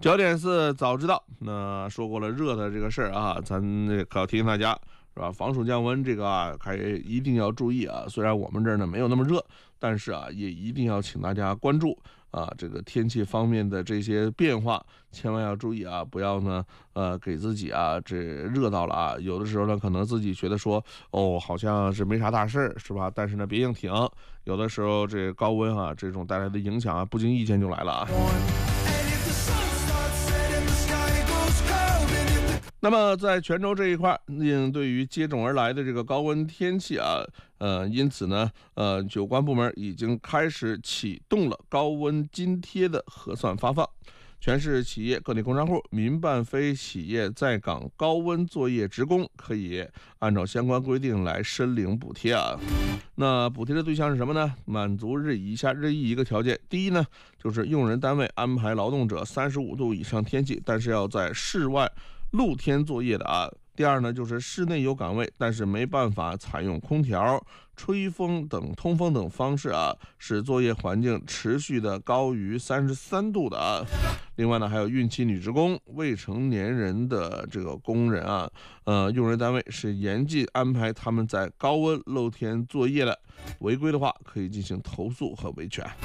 焦点是早知道。那说过了热的这个事儿啊，咱可要提醒大家，是吧？防暑降温这个啊，还一定要注意啊。虽然我们这儿呢没有那么热，但是啊，也一定要请大家关注啊，这个天气方面的这些变化，千万要注意啊，不要呢给自己啊这热到了啊。有的时候呢，可能自己觉得说哦，好像是没啥大事儿，是吧？但是呢，别硬挺。有的时候这高温啊，这种带来的影响啊，不经意间就来了啊。那么在泉州这一块，应对于接踵而来的这个高温天气啊，因此呢，有关部门已经开始启动了高温津贴的核算发放。全市企业、个体工商户、民办非企业在岗高温作业职工可以按照相关规定来申领补贴啊。那补贴的对象是什么呢？满足日以下日益一个条件。第一呢，就是用人单位安排劳动者35度以上天气，但是要在室外露天作业的啊。第二呢，就是室内有岗位，但是没办法采用空调、吹风等通风等方式啊，使作业环境持续的高于33度的啊。另外呢，还有孕期女职工、未成年人的这个工人啊，用人单位是严禁安排他们在高温露天作业的，违规的话可以进行投诉和维权。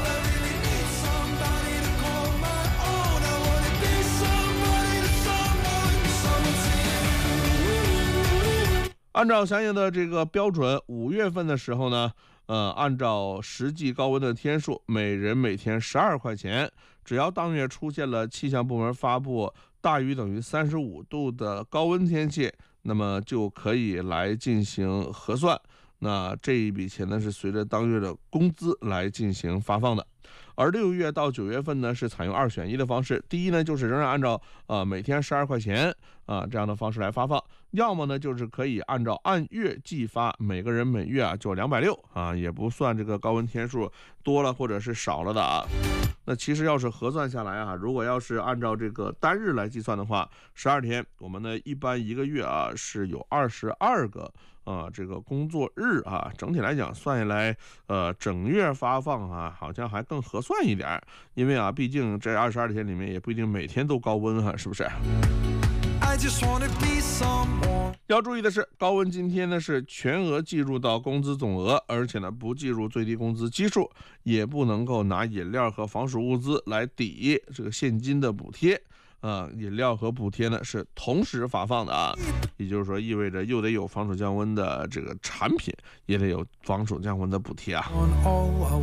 按照相应的这个标准，5月份的时候呢，按照实际高温的天数，每人每天12块钱。只要当月出现了气象部门发布大于等于35度的高温天气，那么就可以来进行核算。那这一笔钱呢，是随着当月的工资来进行发放的。而6月到9月份呢，是采用2选1的方式。第一呢，就是仍然按照每天12块钱这样的方式来发放；要么呢，就是可以按月计发，每个人每月就260啊，也不算这个高温天数多了或者是少了的啊。那其实要是核算下来啊，如果要是按照这个单日来计算的话，12天，我们呢一般一个月是有22个这个工作日啊，整体来讲算下来，整月发放好像还更合算一点，因为毕竟这22天里面也不一定每天都高温是不是？要注意的是，高温津贴呢是全额计入到工资总额，而且呢不计入最低工资基数，也不能够拿饮料和防暑物资来抵这个现金的补贴。饮料和补贴呢是同时发放的也就是说意味着又得有防暑降温的这个产品，也得有防暑降温的补贴